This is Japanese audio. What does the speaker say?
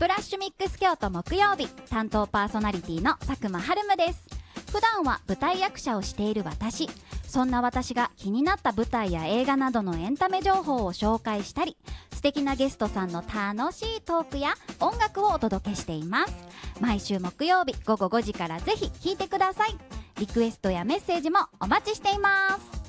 プラッシュミックス京都木曜日、担当パーソナリティの佐久間春夢です。普段は舞台役者をしている私。そんな私が気になった舞台や映画などのエンタメ情報を紹介したり、素敵なゲストさんの楽しいトークや音楽をお届けしています。毎週木曜日午後5時からぜひ聴いてください。リクエストやメッセージもお待ちしています。